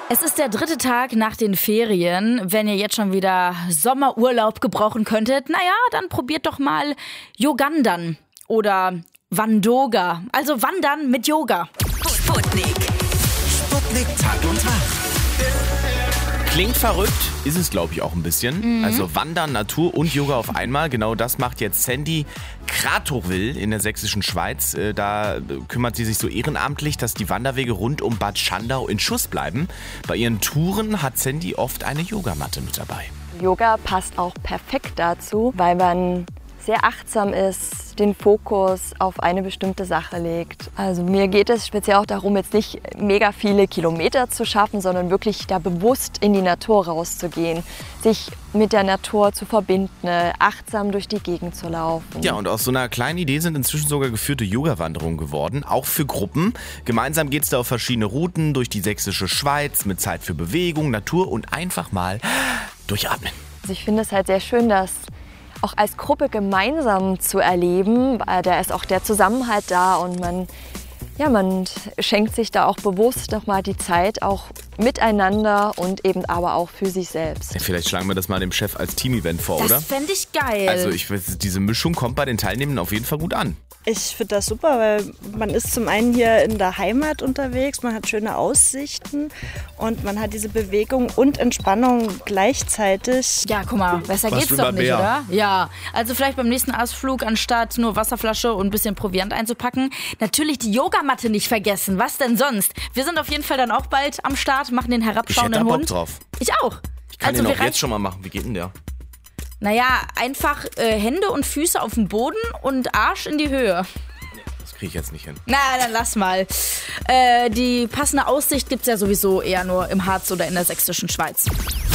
Es ist der 3. Tag nach den Ferien. Wenn ihr jetzt schon wieder Sommerurlaub gebrauchen könntet, dann probiert doch mal Yogandern oder Wandoga. Also Wandern mit Yoga. Sputnik Tag und Nacht. Klingt verrückt, ist es glaube ich auch ein bisschen. Also Wandern, Natur und Yoga auf einmal. Genau das macht jetzt Sandy Kratochwil in der sächsischen Schweiz. Da kümmert sie sich so ehrenamtlich, dass die Wanderwege rund um Bad Schandau in Schuss bleiben. Bei ihren Touren hat Sandy oft eine Yogamatte mit dabei. Yoga passt auch perfekt dazu, weil man sehr achtsam ist, den Fokus auf eine bestimmte Sache legt. Also mir geht es speziell auch darum, jetzt nicht mega viele Kilometer zu schaffen, sondern wirklich da bewusst in die Natur rauszugehen, sich mit der Natur zu verbinden, achtsam durch die Gegend zu laufen. Ja, und aus so einer kleinen Idee sind inzwischen sogar geführte Yoga-Wanderungen geworden, auch für Gruppen. Gemeinsam geht es da auf verschiedene Routen durch die sächsische Schweiz mit Zeit für Bewegung, Natur und einfach mal durchatmen. Also ich finde es halt sehr schön, das auch als Gruppe gemeinsam zu erleben. Da ist auch der Zusammenhalt da und man schenkt sich da auch bewusst nochmal die Zeit, auch miteinander und eben aber auch für sich selbst. Ja, vielleicht schlagen wir das mal dem Chef als Team-Event vor, oder? Das fände ich geil. Also diese Mischung kommt bei den Teilnehmern auf jeden Fall gut an. Ich finde das super, weil man ist zum einen hier in der Heimat unterwegs, man hat schöne Aussichten und man hat diese Bewegung und Entspannung gleichzeitig. Ja, guck mal, besser Was geht's will doch man nicht, mehr? oder? Ja, also vielleicht beim nächsten Ausflug, anstatt nur Wasserflasche und ein bisschen Proviant einzupacken, natürlich die Yogamatte nicht vergessen. Was denn sonst? Wir sind auf jeden Fall dann auch bald am Start, machen den Ich hätte herabschauenden da Bock Hund. drauf. Ich auch. Ich kann Also den wir auch jetzt schon mal machen. Wie geht denn der? Einfach Hände und Füße auf den Boden und Arsch in die Höhe. Das kriege ich jetzt nicht hin. Na, dann lass mal. Die passende Aussicht gibt's ja sowieso eher nur im Harz oder in der sächsischen Schweiz.